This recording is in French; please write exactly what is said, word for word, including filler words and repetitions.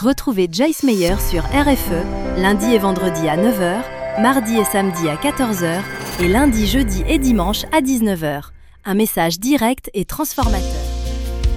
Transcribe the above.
Retrouvez Joyce Meyer sur R F E, lundi et vendredi à neuf heures, mardi et samedi à quatorze heures et lundi, jeudi et dimanche à dix-neuf heures. Un message direct et transformateur.